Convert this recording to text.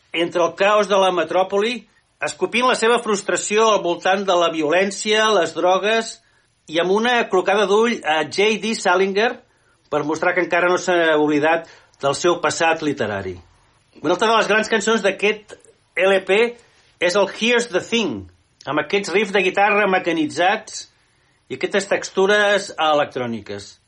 entre el caos de la metròpoli, escopint la seva frustració al voltant de la violència, les drogues, i amb una clocada d'ull a J.D. Salinger per mostrar que encara no s'ha oblidat del seu passat literari. Una altra de les grans cançons d'aquest LP és el Here's the Thing, amb aquests riffs de guitarra mecanitzats i aquestes textures electròniques.